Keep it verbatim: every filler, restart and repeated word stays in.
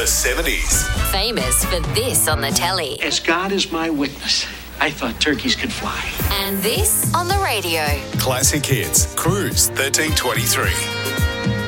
seventies. Famous for this on the telly. As God is my witness, I thought turkeys could fly. And this on the radio. Classic Hits, Cruise thirteen twenty-three.